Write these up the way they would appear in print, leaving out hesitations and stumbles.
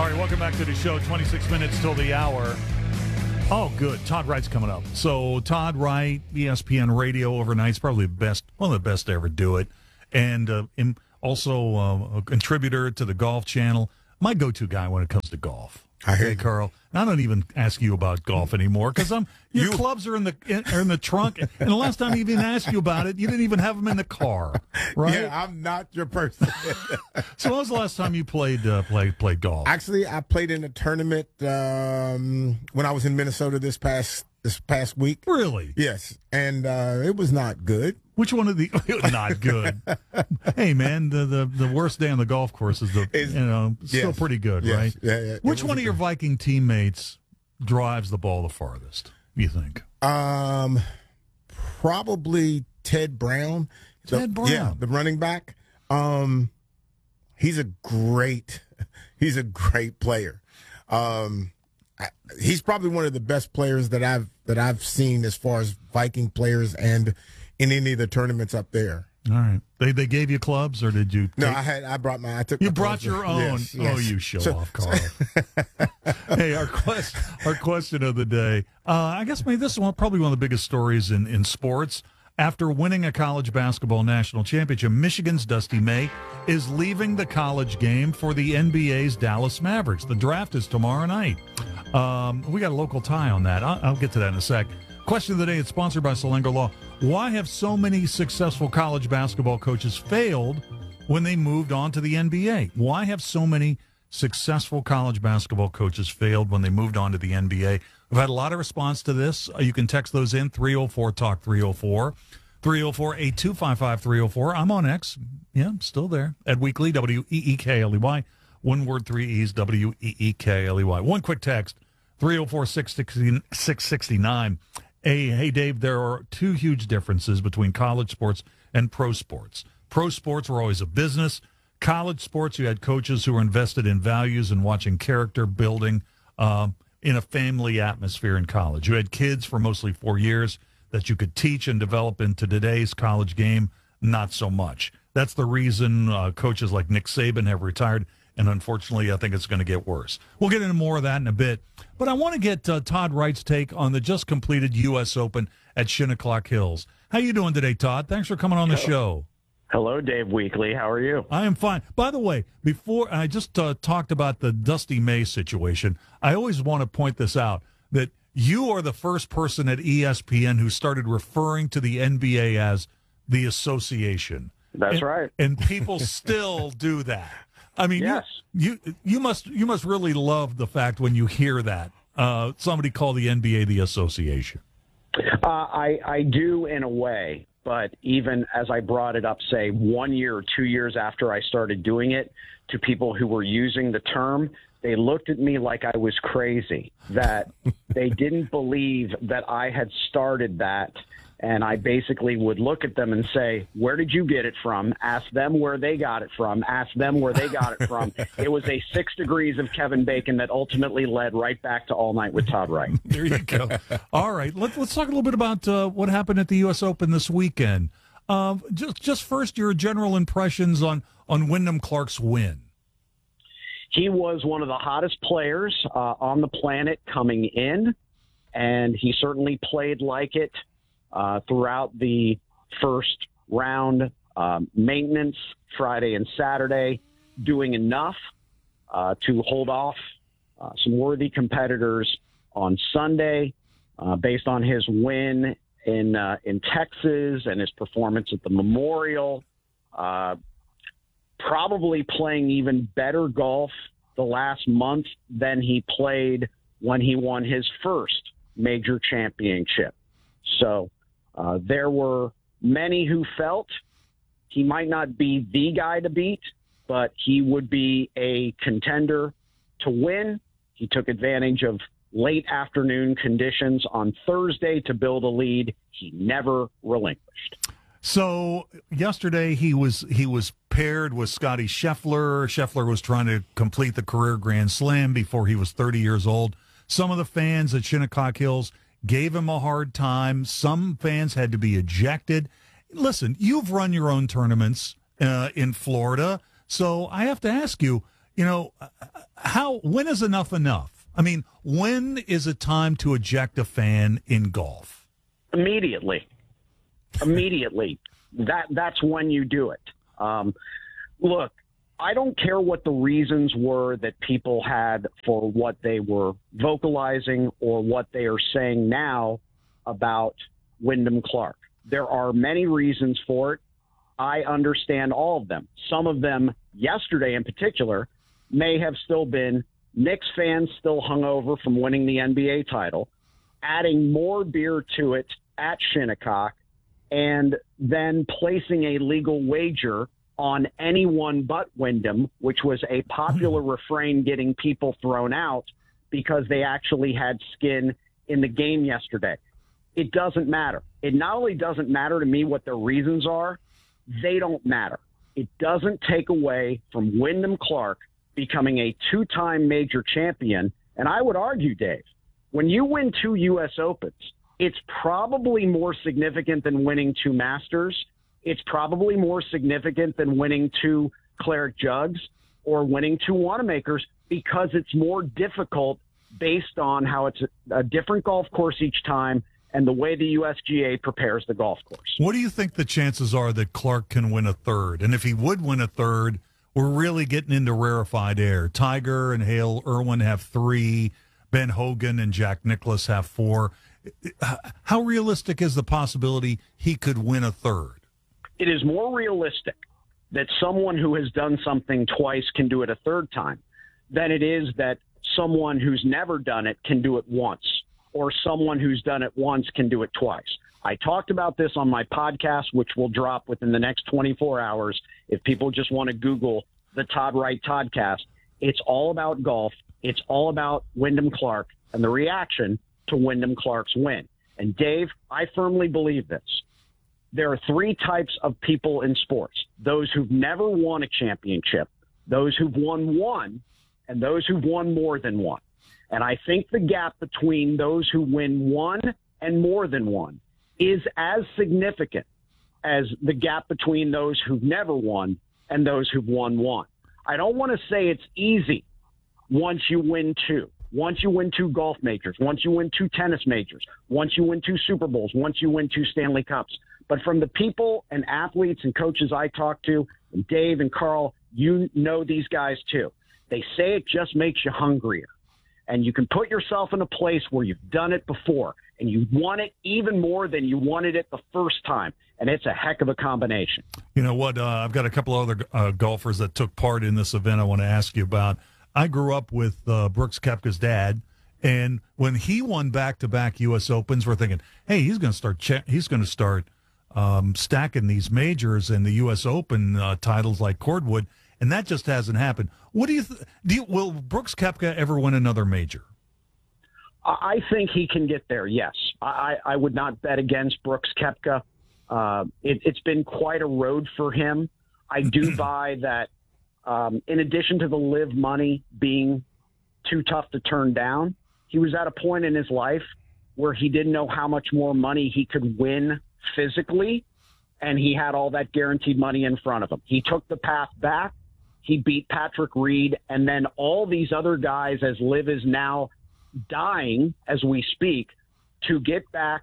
All right, welcome back to the show. 26 minutes till the hour. Oh, good. Todd Wright's coming up. So Todd Wright, ESPN Radio overnight, is probably the best, one of the best to ever do it. And also a contributor to the Golf Channel. My go-to guy when it comes to golf. Hey, Carl. And I don't even ask you about golf anymore because your clubs are in the trunk. And the last time I even asked you about it, you didn't even have them in the car, right? Yeah, I'm not your person. So when was the last time you played golf? Actually, I played in a tournament when I was in Minnesota this past week. Really? Yes, and it was not good. Which one of the not good? Hey man, the worst day on the golf course is still pretty good, yes, right? Yeah. Which one of your Viking teammates drives the ball the farthest, you think? Probably Ted Brown. Ted Brown. Yeah, the running back. He's a great player. He's probably one of the best players that I've seen as far as Viking players and in any of the tournaments up there. All right. They gave you clubs, or did you? No, I brought my. I took. You my brought clubs. your own. Yes. Oh, you show off, Carl. Hey, our question of the day. I guess maybe this is probably one of the biggest stories in sports. After winning a college basketball national championship, Michigan's Dusty May is leaving the college game for the NBA's Dallas Mavericks. The draft is tomorrow night. We got a local tie on that. I'll get to that in a sec. Question of the day is sponsored by Salengo Law. Why have so many successful college basketball coaches failed when they moved on to the NBA? Why have so many successful college basketball coaches failed when they moved on to the NBA? We've had a lot of response to this. You can text those in, 304-TALK 304, 304-8255-304. I'm on X. Yeah, I'm still there. Ed Weekly, W-E-E-K-L-E-Y. One word, 3 E's, W-E-E-K-L-E-Y. One quick text, 304-669. Hey, Dave, there are two huge differences between college sports and pro sports. Pro sports were always a business. College sports, you had coaches who were invested in values and watching character building in a family atmosphere in college. You had kids for mostly 4 years that you could teach and develop into today's college game, not so much. That's the reason coaches like Nick Saban have retired, and unfortunately, I think it's going to get worse. We'll get into more of that in a bit. But I want to get Todd Wright's take on the just completed U.S. Open at Shinnecock Hills. How you doing today, Todd? Thanks for coming on the show. Hello, Dave Weekly. How are you? I am fine. By the way, before I just talked about the Dusty May situation, I always want to point this out, that you are the first person at ESPN who started referring to the NBA as the association. That's right. And people still do that. I mean, yes. you must really love the fact when you hear that somebody call the NBA the association. I do in a way, but even as I brought it up, say 1 year or 2 years after I started doing it, to people who were using the term, they looked at me like I was crazy, that they didn't believe that I had started that. And I basically would look at them and say, where did you get it from? Ask them where they got it from. Ask them where they got it from. It was a 6 degrees of Kevin Bacon that ultimately led right back to All Night with Todd Wright. There you go. All right. Let's talk a little bit about what happened at the U.S. Open this weekend. Just first, your general impressions on Wyndham Clark's win. He was one of the hottest players on the planet coming in, and he certainly played like it. Throughout the first round, maintenance Friday and Saturday, doing enough to hold off some worthy competitors on Sunday, based on his win in Texas and his performance at the Memorial. Probably playing even better golf the last month than he played when he won his first major championship. So there were many who felt he might not be the guy to beat, but he would be a contender to win. He took advantage of late afternoon conditions on Thursday to build a lead he never relinquished. So yesterday he was paired with Scotty Scheffler. Scheffler was trying to complete the career Grand Slam before he was 30 years old. Some of the fans at Shinnecock Hills gave him a hard time. Some fans had to be ejected. Listen, you've run your own tournaments in Florida, so I have to ask you, when is enough enough? I mean, when is it time to eject a fan in golf? Immediately. That's when you do it. Look, I don't care what the reasons were that people had for what they were vocalizing or what they are saying now about Wyndham Clark. There are many reasons for it. I understand all of them. Some of them, yesterday in particular, may have still been Knicks fans still hungover from winning the NBA title, adding more beer to it at Shinnecock, and then placing a legal wager on anyone but Wyndham, which was a popular refrain getting people thrown out because they actually had skin in the game yesterday. It doesn't matter. It not only doesn't matter to me what their reasons are, they don't matter. It doesn't take away from Wyndham Clark becoming a two-time major champion. And I would argue, Dave, when you win 2 U.S. Opens, it's probably more significant than winning 2 Masters. It's probably more significant than winning 2 Claret Jugs or winning 2 Wanamaker's because it's more difficult based on how it's a different golf course each time and the way the USGA prepares the golf course. What do you think the chances are that Clark can win a third? And if he would win a third, we're really getting into rarefied air. Tiger and Hale Irwin have 3. Ben Hogan and Jack Nicklaus have 4. How realistic is the possibility he could win a third? It is more realistic that someone who has done something twice can do it a third time than it is that someone who's never done it can do it once, or someone who's done it once can do it twice. I talked about this on my podcast, which will drop within the next 24 hours. If people just want to Google the Todd Wright Toddcast, it's all about golf. It's all about Wyndham Clark and the reaction to Wyndham Clark's win. And Dave, I firmly believe this. There are 3 types of people in sports: those who've never won a championship, those who've won one, and those who've won more than one. And I think the gap between those who win one and more than one is as significant as the gap between those who've never won and those who've won one. I don't want to say it's easy once you win 2. Once you win 2 golf majors, once you win 2 tennis majors, once you win 2 Super Bowls, once you win 2 Stanley Cups. But from the people and athletes and coaches I talk to, and Dave and Carl, you know these guys too. They say it just makes you hungrier. And you can put yourself in a place where you've done it before and you want it even more than you wanted it the first time. And it's a heck of a combination. You know what? I've got a couple other golfers that took part in this event I want to ask you about. I grew up with Brooks Koepka's dad, and when he won back-to-back U.S. Opens, we're thinking, hey, he's going to start stacking these majors and the U.S. Open titles like Cordwood, and that just hasn't happened. What do you will Brooks Koepka ever win another major? I think he can get there, yes. I would not bet against Brooks Koepka. It's been quite a road for him. I do buy that in addition to the live money being too tough to turn down, he was at a point in his life where he didn't know how much more money he could win physically, and he had all that guaranteed money in front of him. He took the path back. He beat Patrick Reed, and then all these other guys, as Liv is now dying as we speak, to get back.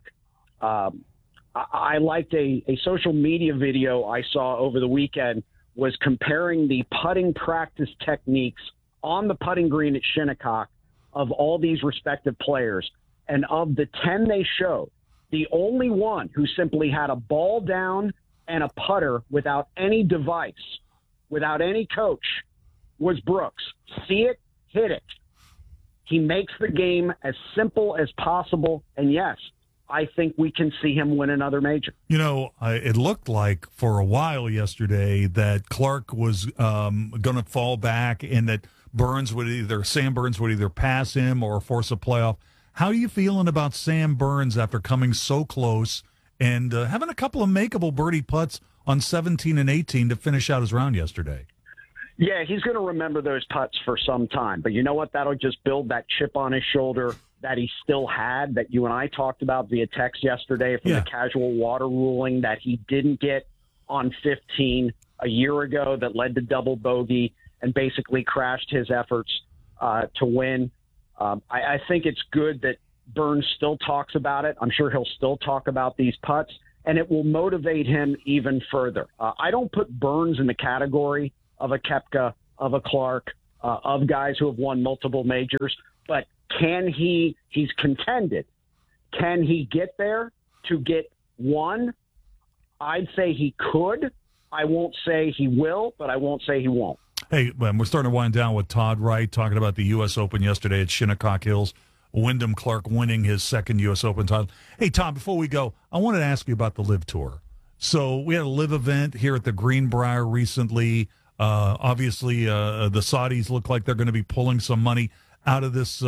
I liked a social media video I saw over the weekend was comparing the putting practice techniques on the putting green at Shinnecock of all these respective players. And of the 10 they showed, the only one who simply had a ball down and a putter without any device, without any coach, was Brooks. See it, hit it. He makes the game as simple as possible. And yes, I think we can see him win another major. You know, it looked like for a while yesterday that Clark was going to fall back and that Sam Burns would either pass him or force a playoff. How are you feeling about Sam Burns after coming so close and having a couple of makeable birdie putts on 17 and 18 to finish out his round yesterday? Yeah, he's going to remember those putts for some time. But you know what? That'll just build that chip on his shoulder that he still had, that you and I talked about via text yesterday from the casual water ruling that he didn't get on 15 a year ago that led to double bogey. and basically crashed his efforts to win. I think it's good that Burns still talks about it. I'm sure he'll still talk about these putts, and it will motivate him even further. I don't put Burns in the category of a Koepka, of a Clark, of guys who have won multiple majors, but he's contended. Can he get there to get one? I'd say he could. I won't say he will, but I won't say he won't. Hey, we're starting to wind down with Todd Wright talking about the U.S. Open yesterday at Shinnecock Hills. Wyndham Clark winning his second U.S. Open title. Hey, Tom, before we go, I wanted to ask you about the LIV Tour. So we had a LIV event here at the Greenbrier recently. Obviously, the Saudis look like they're going to be pulling some money out of this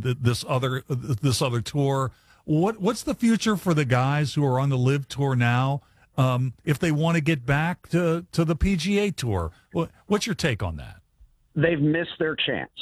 other tour. What's the future for the guys who are on the LIV Tour now? If they want to get back to the PGA Tour, what's your take on that? They've missed their chance.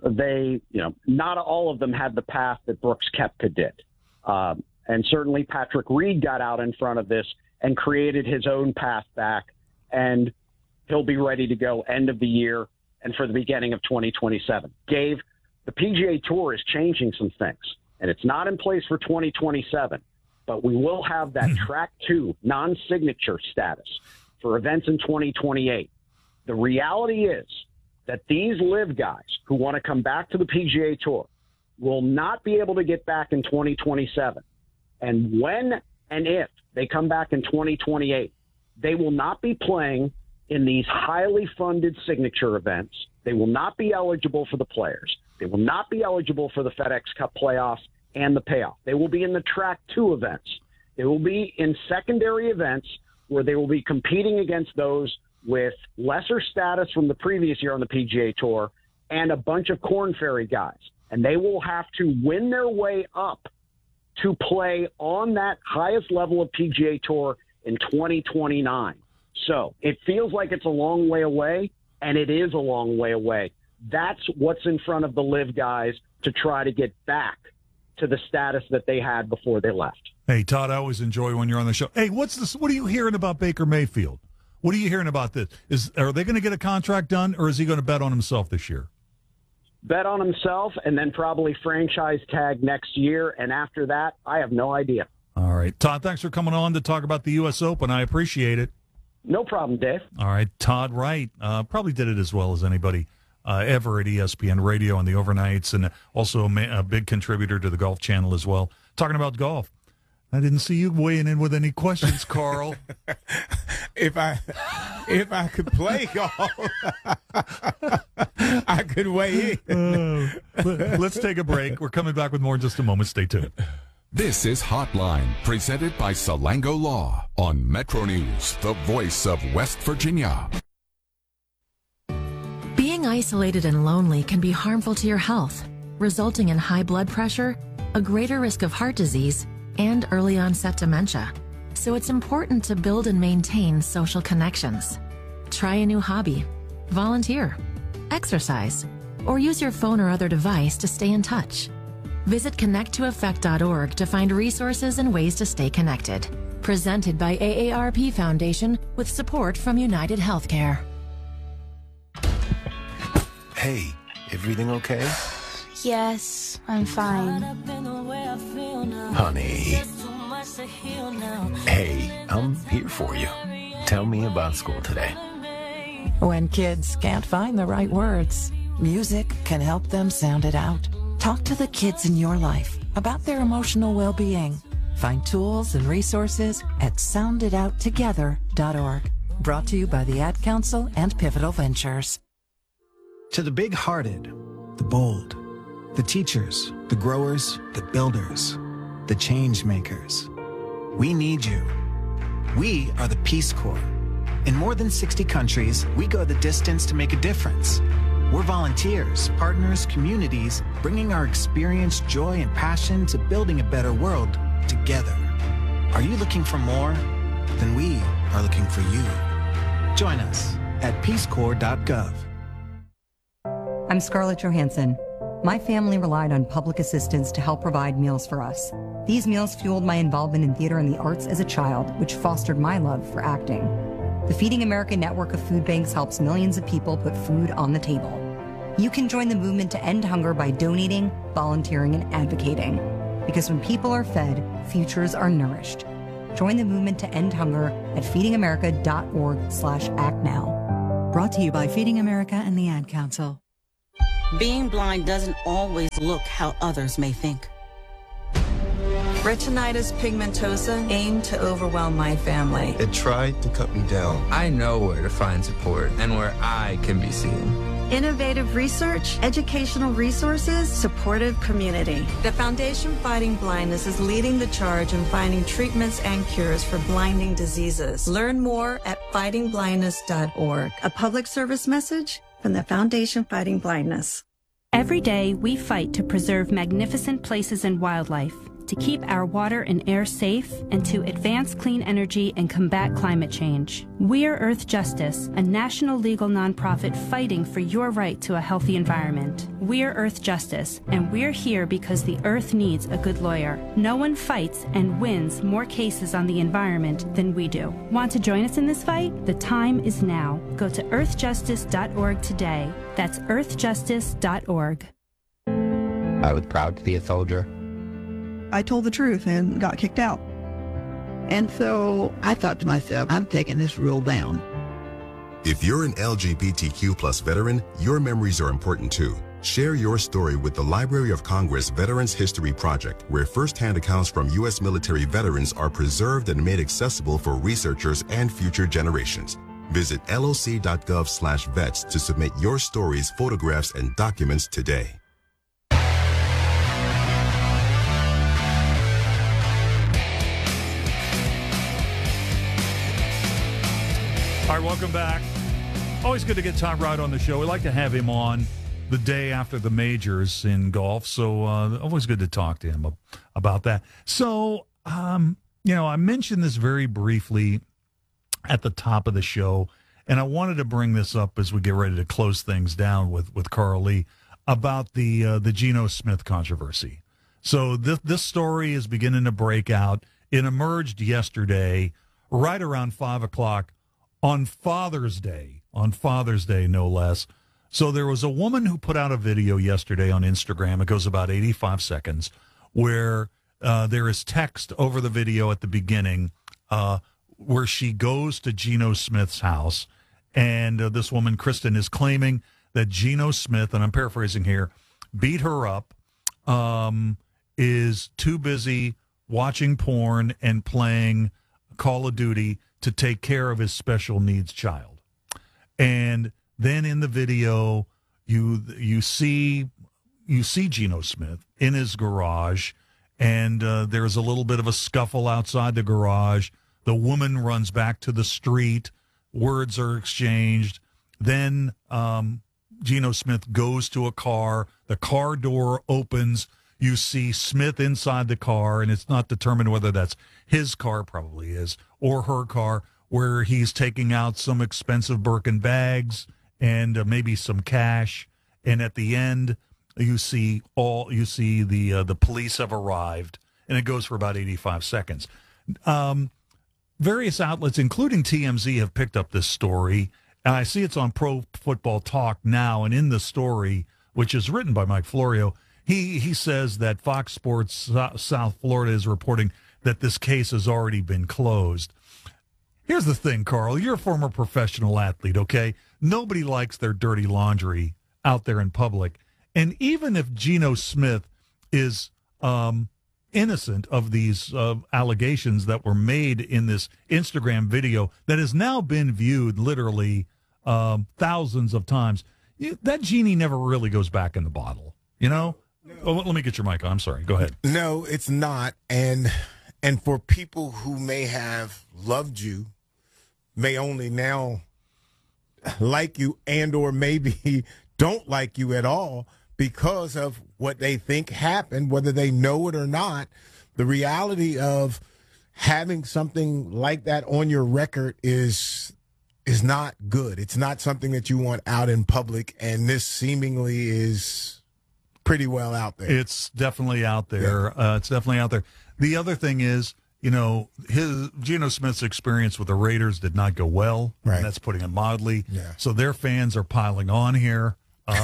Not all of them had the path that Brooks Koepka did. And certainly Patrick Reed got out in front of this and created his own path back, and he'll be ready to go end of the year and for the beginning of 2027. Dave, the PGA Tour is changing some things, and it's not in place for 2027, but we will have that Track 2 non-signature status for events in 2028. The reality is that these LIV guys who want to come back to the PGA Tour will not be able to get back in 2027. And when and if they come back in 2028, they will not be playing in these highly funded signature events. They will not be eligible for the Players. They will not be eligible for the FedEx Cup playoffs and the payoff. They will be in the Track 2 events. They will be in secondary events where they will be competing against those with lesser status from the previous year on the PGA Tour and a bunch of Korn Ferry guys. And they will have to win their way up to play on that highest level of PGA Tour in 2029. So it feels like it's a long way away, and it is a long way away. That's what's in front of the LIV guys to try to get back to the status that they had before they left. Hey, Todd, I always enjoy when you're on the show. Hey, what are you hearing about Baker Mayfield? What are you hearing about this? Are they going to get a contract done, or is he going to bet on himself this year? Bet on himself, and then probably franchise tag next year. And after that, I have no idea. All right. Todd, thanks for coming on to talk about the U.S. Open. I appreciate it. No problem, Dave. All right. Todd Wright probably did it as well as anybody ever at ESPN Radio on the overnights, and also a big contributor to the Golf Channel as well. Talking about golf. I didn't see you weighing in with any questions, Carl. If I could play golf, I could weigh in. Let's take a break. We're coming back with more in just a moment. Stay tuned. This is Hotline, presented by Salango Law on Metro News, the voice of West Virginia. Being isolated and lonely can be harmful to your health, resulting in high blood pressure, a greater risk of heart disease, and early onset dementia. So it's important to build and maintain social connections. Try a new hobby, volunteer, exercise, or use your phone or other device to stay in touch. Visit connecttoeffect.org to find resources and ways to stay connected. Presented by AARP Foundation with support from United Healthcare. Hey, everything okay? Yes, I'm fine. Honey. Hey, I'm here for you. Tell me about school today. When kids can't find the right words, music can help them sound it out. Talk to the kids in your life about their emotional well-being. Find tools and resources at sounditouttogether.org. Brought to you by the Ad Council and Pivotal Ventures. To the big-hearted, the bold, the teachers, the growers, the builders, the change makers. We need you. We are the Peace Corps. In more than 60 countries, we go the distance to make a difference. We're volunteers, partners, communities, bringing our experience, joy, and passion to building a better world together. Are you looking for more? Then we are looking for you. Join us at peacecorps.gov. I'm Scarlett Johansson. My family relied on public assistance to help provide meals for us. These meals fueled my involvement in theater and the arts as a child, which fostered my love for acting. The Feeding America network of food banks helps millions of people put food on the table. You can join the movement to end hunger by donating, volunteering, and advocating. Because when people are fed, futures are nourished. Join the movement to end hunger at feedingamerica.org/act now. Brought to you by Feeding America and the Ad Council. Being blind doesn't always look how others may think. Retinitis pigmentosa aimed to overwhelm my family. It tried to cut me down. I know where to find support and where I can be seen. Innovative research, educational resources, supportive community. The Foundation Fighting Blindness is leading the charge in finding treatments and cures for blinding diseases. Learn more at fightingblindness.org. A public service message from the Foundation Fighting Blindness. Every day, we fight to preserve magnificent places and wildlife, to keep our water and air safe, and to advance clean energy and combat climate change. We are Earth Justice, a national legal nonprofit fighting for your right to a healthy environment. We are Earth Justice, and we're here because the Earth needs a good lawyer. No one fights and wins more cases on the environment than we do. Want to join us in this fight? The time is now. Go to earthjustice.org today. That's earthjustice.org. I was proud to be a soldier. I told the truth and got kicked out. And so I thought to myself, I'm taking this rule down. If you're an LGBTQ plus veteran, your memories are important too. Share your story with the Library of Congress Veterans History Project, where firsthand accounts from U.S. military veterans are preserved and made accessible for researchers and future generations. Visit loc.gov/vets to submit your stories, photographs, and documents today. All right, welcome back. Always good to get Todd Wright on the show. We like to have him on the day after the majors in golf, so always good to talk to him about that. So, I mentioned this very briefly at the top of the show, and I wanted to bring this up as we get ready to close things down with Carl Lee about the Geno Smith controversy. So this story is beginning to break out. It emerged yesterday, right around 5 o'clock. On Father's Day, no less. So there was a woman who put out a video yesterday on Instagram. It goes about 85 seconds, where there is text over the video at the beginning where she goes to Geno Smith's house. And this woman, Kristen, is claiming that Geno Smith, and I'm paraphrasing here, beat her up, is too busy watching porn and playing Call of Duty to take care of his special needs child. And then in the video, you see Geno Smith in his garage, and there's a little bit of a scuffle outside the garage. The woman runs back to the street. Words are exchanged. Then Geno Smith goes to a car. The car door opens. You see Smith inside the car, and it's not determined whether that's his car, probably is, or her car, where he's taking out some expensive Birkin bags and maybe some cash. And at the end, you see the police have arrived, and it goes for about 85 seconds. Various outlets, including TMZ, have picked up this story. And I see it's on Pro Football Talk now, and in the story, which is written by Mike Florio, he says that Fox Sports South Florida is reporting that this case has already been closed. Here's the thing, Carl. You're a former professional athlete, okay? Nobody likes their dirty laundry out there in public. And even if Geno Smith is innocent of these allegations that were made in this Instagram video that has now been viewed literally thousands of times, that genie never really goes back in the bottle, you know? Oh, let me get your mic on. I'm sorry. Go ahead. No, it's not. And for people who may have loved you, may only now like you and or maybe don't like you at all because of what they think happened, whether they know it or not, the reality of having something like that on your record is not good. It's not something that you want out in public, and this seemingly is pretty well out there. It's definitely out there. Yeah. It's definitely out there. The other thing is, Geno Smith's experience with the Raiders did not go well. Right. And that's putting it mildly. Yeah. So their fans are piling on here,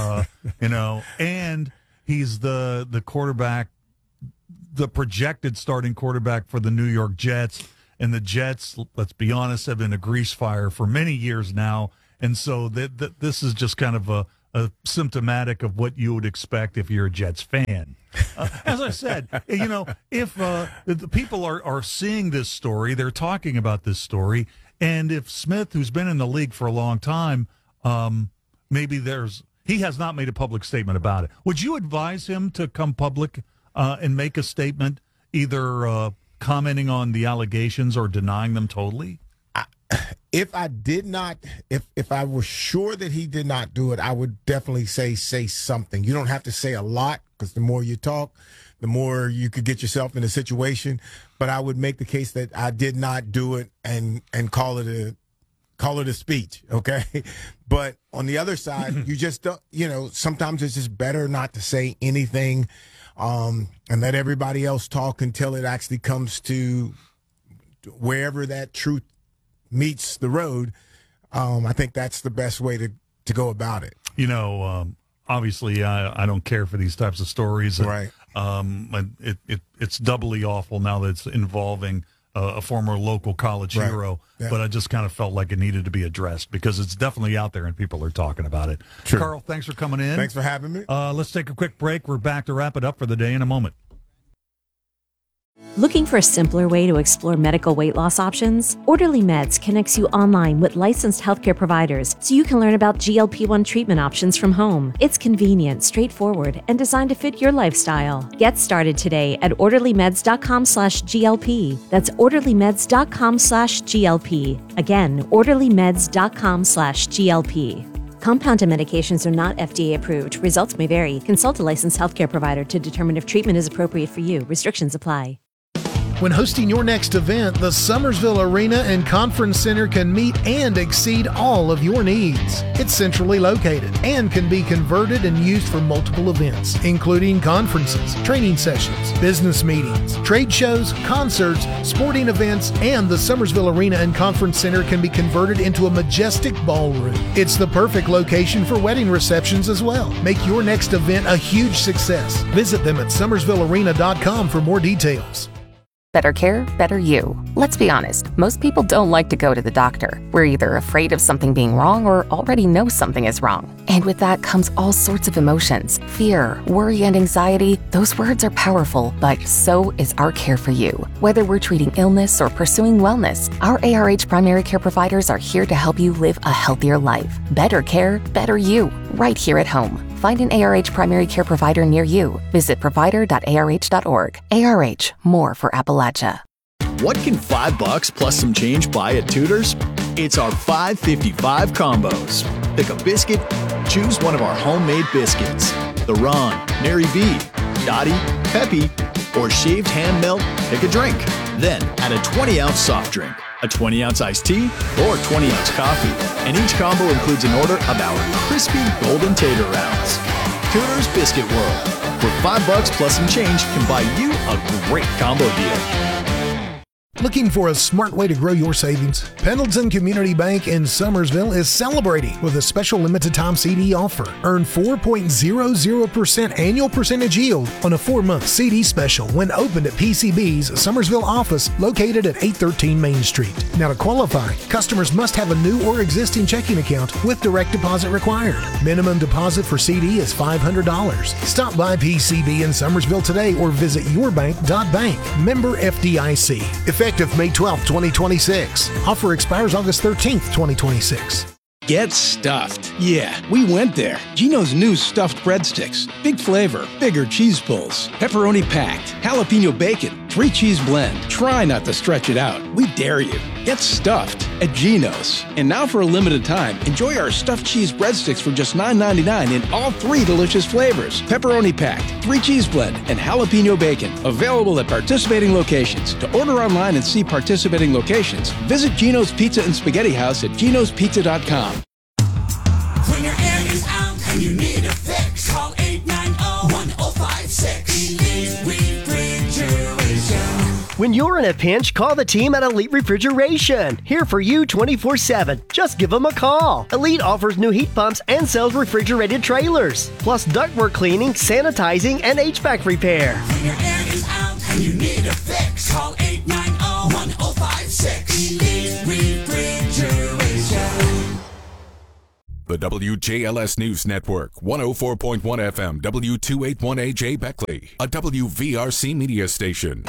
and he's the quarterback, the projected starting quarterback for the New York Jets. And the Jets, let's be honest, have been a grease fire for many years now. And so this is just kind of a symptomatic of what you would expect if you're a Jets fan. As I said, if the people are seeing this story, they're talking about this story, and if Smith, who's been in the league for a long time, he has not made a public statement about it. Would you advise him to come public and make a statement, either commenting on the allegations or denying them totally? If I did not, if I was sure that he did not do it, I would definitely say something. You don't have to say a lot, because the more you talk, the more you could get yourself in a situation. But I would make the case that I did not do it and call it a speech, okay? But on the other side, you just don't, sometimes it's just better not to say anything and let everybody else talk until it actually comes to wherever that truth meets the road. I think that's the best way to go about it. Obviously, I don't care for these types of stories. Right. It's doubly awful now that it's involving a former local college hero. Yeah. But I just kind of felt like it needed to be addressed because it's definitely out there and people are talking about it. True. Carl, thanks for coming in. Thanks for having me. Let's take a quick break. We're back to wrap it up for the day in a moment. Looking for a simpler way to explore medical weight loss options? Orderly Meds connects you online with licensed healthcare providers so you can learn about GLP-1 treatment options from home. It's convenient, straightforward, and designed to fit your lifestyle. Get started today at orderlymeds.com/GLP. That's orderlymeds.com/GLP. Again, orderlymeds.com/GLP. Compounded medications are not FDA approved. Results may vary. Consult a licensed healthcare provider to determine if treatment is appropriate for you. Restrictions apply. When hosting your next event, the Summersville Arena and Conference Center can meet and exceed all of your needs. It's centrally located and can be converted and used for multiple events, including conferences, training sessions, business meetings, trade shows, concerts, sporting events, and the Summersville Arena and Conference Center can be converted into a majestic ballroom. It's the perfect location for wedding receptions as well. Make your next event a huge success. Visit them at summersvillearena.com for more details. Better care, better you. Let's be honest, most people don't like to go to the doctor. We're either afraid of something being wrong or already know something is wrong. And with that comes all sorts of emotions. Fear, worry, and anxiety. Those words are powerful, but so is our care for you. Whether we're treating illness or pursuing wellness, our ARH primary care providers are here to help you live a healthier life. Better care, better you. Right here at home. Find an ARH primary care provider near you. Visit provider.arh.org. ARH, more for Appalachia. What can $5 plus some change buy at Tudor's? It's our $5.55 combos. Pick a biscuit, choose one of our homemade biscuits. The Ron, Mary B, Dottie, Peppy, or shaved ham melt, pick a drink. Then add a 20-ounce soft drink, a 20-ounce iced tea, or 20-ounce coffee. And each combo includes an order of our crispy golden tater rounds. Tudor's Biscuit World, where $5 plus some change can buy you a great combo deal. Looking for a smart way to grow your savings? Pendleton Community Bank in Summersville is celebrating with a special limited time CD offer. Earn 4.00% annual percentage yield on a 4-month CD special when opened at PCB's Summersville office located at 813 Main Street. Now to qualify, customers must have a new or existing checking account with direct deposit required. Minimum deposit for CD is $500. Stop by PCB in Summersville today or visit yourbank.bank. Member FDIC. Effective May 12, 2026. Offer expires August 13th, 2026. Get stuffed. Yeah, we went there. Geno's new stuffed breadsticks. Big flavor, bigger cheese pulls, pepperoni packed, jalapeno bacon, 3-cheese blend. Try not to stretch it out. We dare you. Get stuffed at Geno's. And now for a limited time, enjoy our stuffed cheese breadsticks for just $9.99 in all 3 delicious flavors. Pepperoni packed, 3-cheese blend, and jalapeno bacon. Available at participating locations. To order online and see participating locations, visit Geno's Pizza and Spaghetti House at genospizza.com. When your air is out and you need a fix, call 890-1056. Refrigeration. When you're in a pinch, call the team at Elite Refrigeration. Here for you 24/7. Just give them a call. Elite offers new heat pumps and sells refrigerated trailers, plus ductwork cleaning, sanitizing, and HVAC repair. When your air is out and you need a fix, call 890-1056. Elite Refrigeration. The WJLS News Network, 104.1 FM, W281AJ Beckley, a WVRC media station.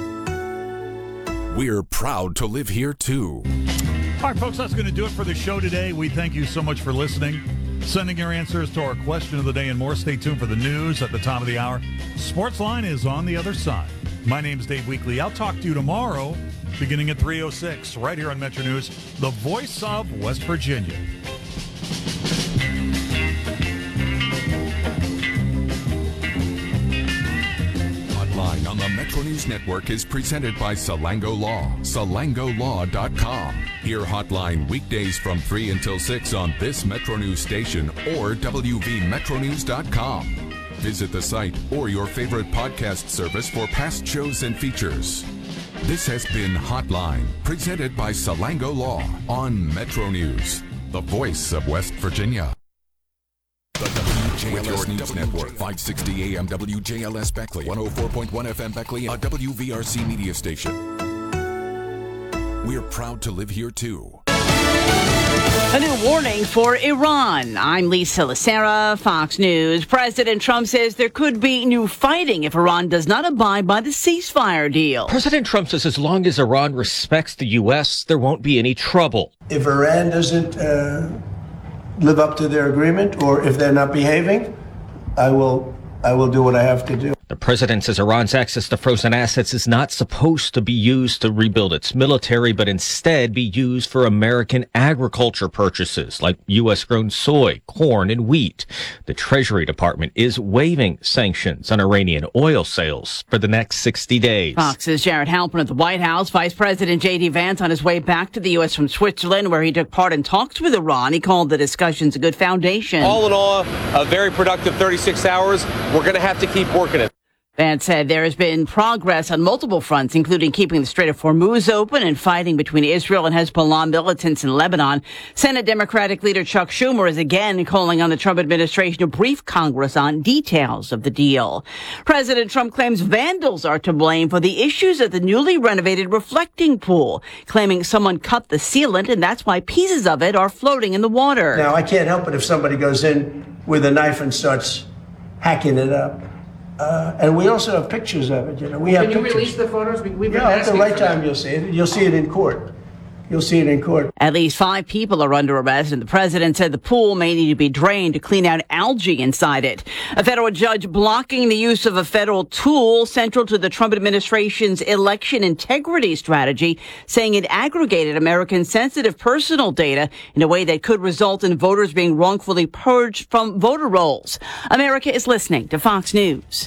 We're proud to live here, too. All right, folks, that's going to do it for the show today. We thank you so much for listening, sending your answers to our question of the day and more. Stay tuned for the news at the top of the hour. Sportsline is on the other side. My name's Dave Weekley. I'll talk to you tomorrow, beginning at 3:06, right here on Metro News, the voice of West Virginia. Hotline on the Metro News Network is presented by Salango Law, salangolaw.com. Hear Hotline weekdays from 3 until 6 on this Metro News station or wvmetronews.com. Visit the site or your favorite podcast service for past shows and features. This has been Hotline, presented by Salango Law on Metro News, the voice of West Virginia. The WJLS News Network, 560 AM WJLS Beckley, 104.1 FM Beckley, a WVRC media station. We're proud to live here, too. A new warning for Iran. I'm Lisa Lacera, Fox News. President Trump says there could be new fighting if Iran does not abide by the ceasefire deal. President Trump says as long as Iran respects the U.S., there won't be any trouble. If Iran doesn't live up to their agreement, or if they're not behaving, I will do what I have to do. The president says Iran's access to frozen assets is not supposed to be used to rebuild its military, but instead be used for American agriculture purchases like U.S.-grown soy, corn, and wheat. The Treasury Department is waiving sanctions on Iranian oil sales for the next 60 days. Fox's Jared Halpern at the White House. Vice President J.D. Vance on his way back to the U.S. from Switzerland, where he took part in talks with Iran. He called the discussions a good foundation. All in all, a very productive 36 hours. We're going to have to keep working it. Vance said there has been progress on multiple fronts, including keeping the Strait of Hormuz open and fighting between Israel and Hezbollah militants in Lebanon. Senate Democratic leader Chuck Schumer is again calling on the Trump administration to brief Congress on details of the deal. President Trump claims vandals are to blame for the issues at the newly renovated reflecting pool, claiming someone cut the sealant and that's why pieces of it are floating in the water. Now, I can't help it if somebody goes in with a knife and starts hacking it up. And we also have pictures of it. We have. Can you pictures. Release the photos? We've been at the right time, you'll see it. You'll see it in court. You'll see it in court. At least 5 people are under arrest, and the president said the pool may need to be drained to clean out algae inside it. A federal judge blocking the use of a federal tool central to the Trump administration's election integrity strategy, saying it aggregated Americans' sensitive personal data in a way that could result in voters being wrongfully purged from voter rolls. America is listening to Fox News.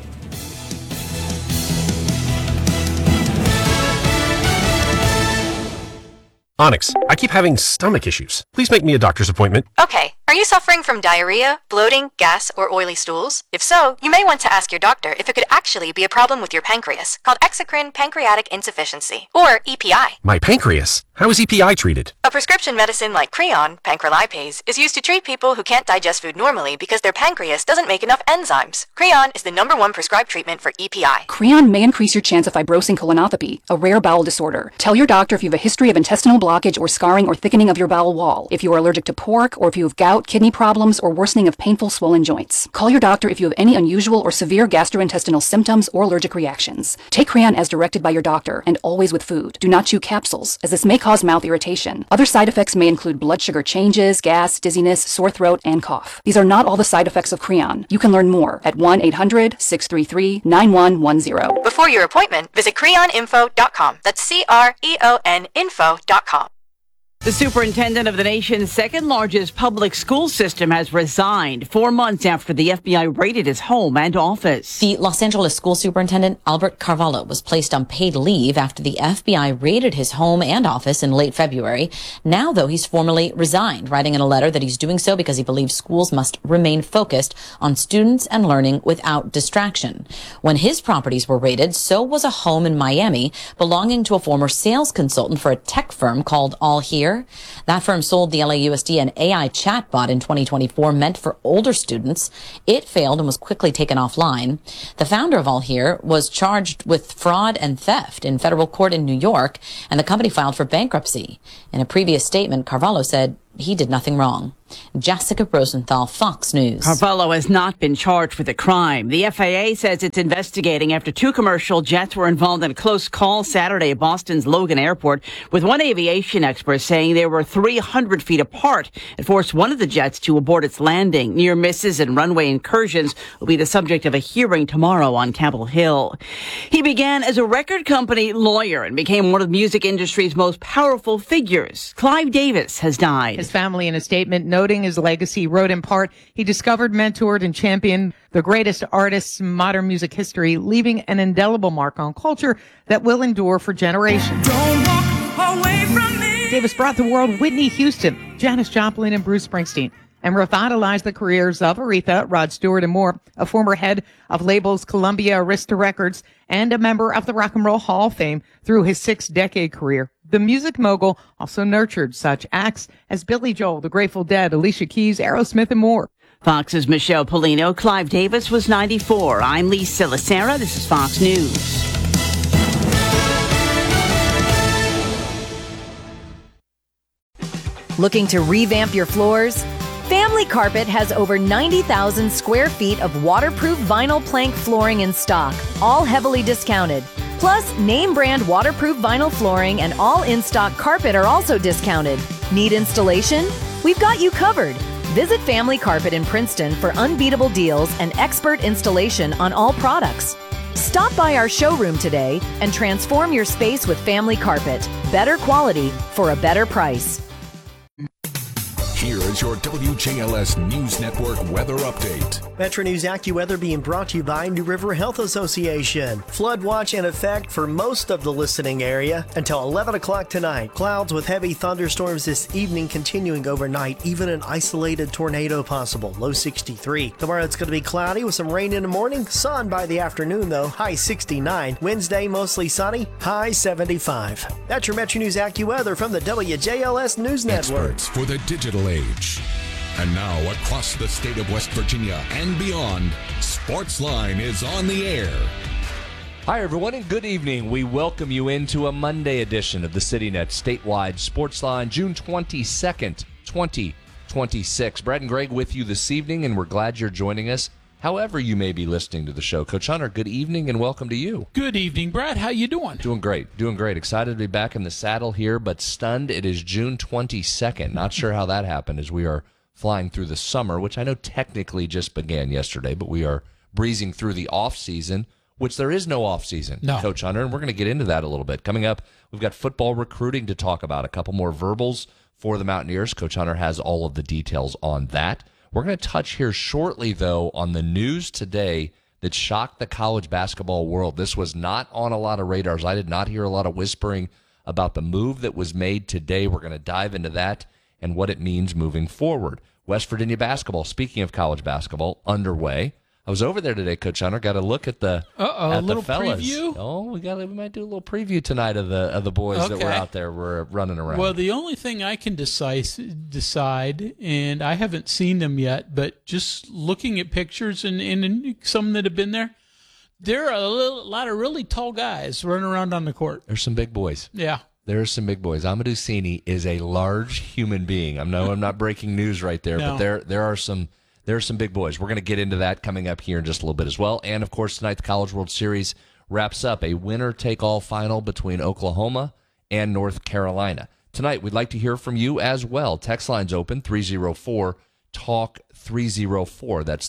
Onyx, I keep having stomach issues. Please make me a doctor's appointment. Okay. Are you suffering from diarrhea, bloating, gas, or oily stools? If so, you may want to ask your doctor if it could actually be a problem with your pancreas, called exocrine pancreatic insufficiency, or EPI. My pancreas? How is EPI treated? A prescription medicine like Creon, pancrelipase, is used to treat people who can't digest food normally because their pancreas doesn't make enough enzymes. Creon is the #1 prescribed treatment for EPI. Creon may increase your chance of fibrosing colonopathy, a rare bowel disorder. Tell your doctor if you have a history of intestinal blockage or scarring or thickening of your bowel wall, if you are allergic to pork, or if you have gout, kidney problems, or worsening of painful swollen joints. Call your doctor if you have any unusual or severe gastrointestinal symptoms or allergic reactions. Take Creon as directed by your doctor, and always with food. Do not chew capsules, as this may cause mouth irritation. Other side effects may include blood sugar changes, gas, dizziness, sore throat, and cough. These are not all the side effects of Creon. You can learn more at 1-800-633-9110. Before your appointment, visit creoninfo.com. That's CREON info.com. The superintendent of the nation's second largest public school system has resigned 4 months after the FBI raided his home and office. The Los Angeles school superintendent, Albert Carvalho, was placed on paid leave after the FBI raided his home and office in late February. Now, though, he's formally resigned, writing in a letter that he's doing so because he believes schools must remain focused on students and learning without distraction. When his properties were raided, so was a home in Miami belonging to a former sales consultant for a tech firm called All Here. That firm sold the LAUSD an AI chatbot in 2024 meant for older students. It failed and was quickly taken offline. The founder of All Here was charged with fraud and theft in federal court in New York, and the company filed for bankruptcy. In a previous statement, Carvalho said he did nothing wrong. Jessica Rosenthal, Fox News. Carvalho has not been charged with a crime. The FAA says it's investigating after 2 commercial jets were involved in a close call Saturday at Boston's Logan Airport, with one aviation expert saying they were 300 feet apart. It forced one of the jets to abort its landing. Near misses and runway incursions will be the subject of a hearing tomorrow on Capitol Hill. He began as a record company lawyer and became one of the music industry's most powerful figures. Clive Davis has died. His family, in a statement noting his legacy, wrote in part, he discovered, mentored, and championed the greatest artists in modern music history, leaving an indelible mark on culture that will endure for generations. Don't walk away from me. Davis brought the world Whitney Houston, Janis Joplin, and Bruce Springsteen, and revitalized the careers of Aretha, Rod Stewart, and more, a former head of labels Columbia Arista Records, and a member of the Rock and Roll Hall of Fame through his 6-decade career. The music mogul also nurtured such acts as Billy Joel, The Grateful Dead, Alicia Keys, Aerosmith, and more. Fox's Michelle Polino. Clive Davis was 94. I'm Lisa Lacera. This is Fox News. Looking to revamp your floors? Family Carpet has over 90,000 square feet of waterproof vinyl plank flooring in stock, all heavily discounted. Plus, name brand waterproof vinyl flooring and all in-stock carpet are also discounted. Need installation? We've got you covered. Visit Family Carpet in Princeton for unbeatable deals and expert installation on all products. Stop by our showroom today and transform your space with Family Carpet. Better quality for a better price. Here is your WJLS News Network weather update. Metro News AccuWeather being brought to you by New River Health Association. Flood watch in effect for most of the listening area until 11 o'clock tonight. Clouds with heavy thunderstorms this evening continuing overnight, even an isolated tornado possible. Low 63. Tomorrow it's going to be cloudy with some rain in the morning. Sun by the afternoon though. High 69. Wednesday mostly sunny. High 75. That's your Metro News AccuWeather from the WJLS News Network. Experts for the digital age. And now, across the state of West Virginia and beyond, Sportsline is on the air. Hi, everyone, and good evening. We welcome you into a Monday edition of the CityNet Statewide Sportsline, June 22nd, 2026. Brad and Greg with you this evening, and we're glad you're joining us. However you may be listening to the show. Coach Hunter, good evening and welcome to you. Good evening, Brad. How you doing? Doing great. Excited to be back in the saddle here, but stunned it is June 22nd. Not sure how that happened as we are flying through the summer, which I know technically just began yesterday, but we are breezing through the off-season, which there is no off-season, no. Coach Hunter, and we're going to get into that a little bit. Coming up, we've got football recruiting to talk about, a couple more verbals for the Mountaineers. Coach Hunter has all of the details on that. We're going to touch here shortly, though, on the news today that shocked the college basketball world. This was not on a lot of radars. I did not hear a lot of whispering about the move that was made today. We're going to dive into that and what it means moving forward. West Virginia basketball, speaking of college basketball, underway. I was over there today, Coach Hunter. Got to look at the a little fellas. Preview. Oh, we might do a little preview tonight of the boys that were out there. We're running around. Well, the only thing I can decide, and I haven't seen them yet, but just looking at pictures and some that have been there are a lot of really tall guys running around on the court. There's some big boys. Yeah. There's some big boys. Amadou Sini is a large human being. I'm not breaking news right there, No. but there are some big boys. We're going to get into that coming up here in just a little bit as well. And, of course, tonight the College World Series wraps up a winner-take-all final between Oklahoma and North Carolina. Tonight, we'd like to hear from you as well. Text line's open, 304-TALK-304. That's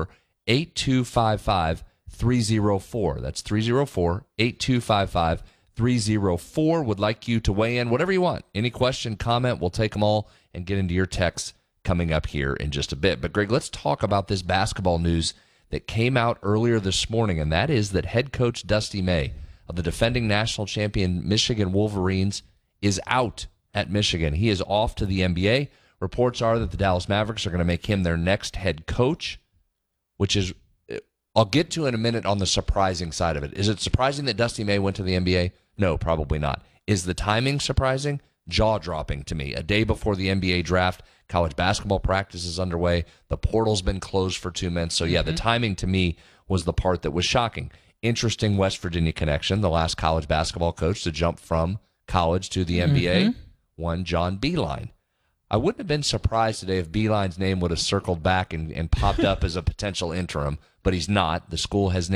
304-8255-304. That's 304-8255-304. 304. Would like you to weigh in, whatever you want. Any question, comment, we'll take them all and get into your texts coming up here in just a bit. But, Greg, let's talk about this basketball news that came out earlier this morning, and that is that head coach Dusty May of the defending national champion Michigan Wolverines is out at Michigan. He is off to the NBA. Reports are that the Dallas Mavericks are going to make him their next head coach, which is, I'll get to in a minute on the surprising side of it. Is it surprising that Dusty May went to the NBA? No, probably not. Is the timing surprising? Jaw-dropping to me. A day before the NBA draft, college basketball practice is underway. The portal's been closed for 2 months. So, yeah, the timing to me was the part that was shocking. Interesting West Virginia connection. The last college basketball coach to jump from college to the NBA, one John Beilein. I wouldn't have been surprised today if Beilein's name would have circled back and popped up as a potential interim, but he's not. The school has